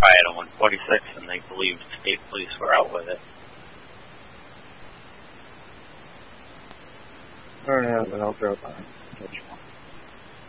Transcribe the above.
fired a 146, and they believed state police were out with it. Alright, but I'll drop on. Catch one.